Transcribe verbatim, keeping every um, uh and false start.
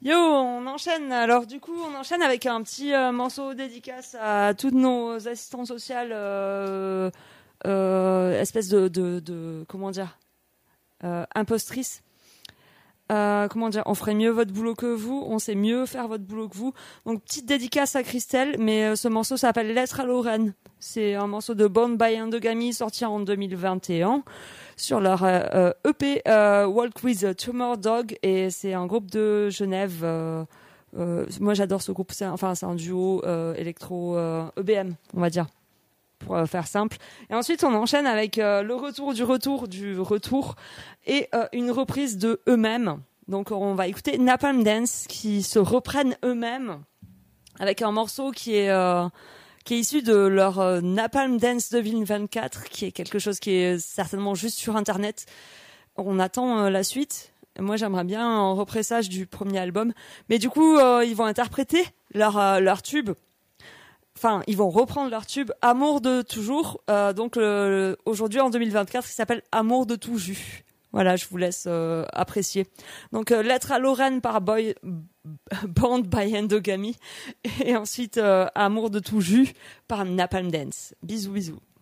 Yo, on enchaîne. Alors du coup, on enchaîne avec un petit euh, morceau dédicace à toutes nos assistantes sociales, euh, euh, espèce de, de, de, comment dire, euh, impostrices. Euh, comment dire, on ferait mieux votre boulot que vous, on sait mieux faire votre boulot que vous. Donc petite dédicace à Christelle, mais euh, ce morceau s'appelle Lettre à Lorraine. C'est un morceau de Bound by Endogamy sorti en deux mille vingt et un sur leur euh, E P euh, Walk with a Tumor Dog, et c'est un groupe de Genève. Euh, euh, moi j'adore ce groupe, c'est, enfin c'est un duo euh, électro euh, E B M, on va dire, pour euh, faire simple. Et ensuite on enchaîne avec euh, le retour du retour du retour et euh, une reprise de eux-mêmes. Donc on va écouter Napalm Dance qui se reprennent eux-mêmes avec un morceau qui est euh, qui est issu de leur euh, Napalm Dance deux mille vingt-quatre, qui est quelque chose qui est certainement juste sur internet. On attend euh, la suite. Moi j'aimerais bien un repressage du premier album, mais du coup euh, ils vont interpréter leur euh, leur tube. Enfin, ils vont reprendre leur tube Amour de toujours. Euh, donc le, le, aujourd'hui en deux mille vingt-quatre, il s'appelle Amour de tout jus. Voilà, je vous laisse euh, apprécier. Donc euh, Lettre à Lorraine par Boy Bound by Endogamy, et ensuite euh, Amour de tout jus par Napalm Dance. Bisous bisous.